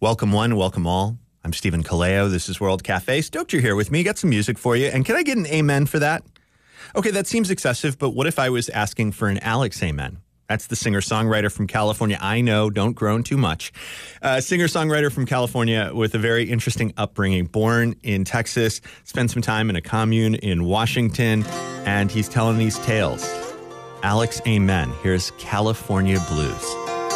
Welcome one, welcome all. I'm Stephen Kaleo. This is World Cafe. Stoked you're here with me. Got some music for you. And can I get an amen for that? Okay, that seems excessive, but what if I was asking for an Alex amen? That's the singer-songwriter from California. I know, don't groan too much. Singer-songwriter from California with a very interesting upbringing. Born in Texas, spent some time in a commune in Washington, and he's telling these tales. Alex, amen. Here's California Blues.